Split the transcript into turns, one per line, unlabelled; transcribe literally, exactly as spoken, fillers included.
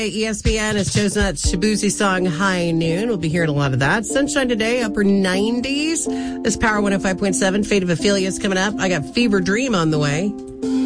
E S P N has chosen that Shabuzi song, High Noon. We'll be hearing a lot of that. Sunshine today, upper nineties. This Power one oh five point seven, Fate of Ophelia is coming up. I got Fever Dream on the way.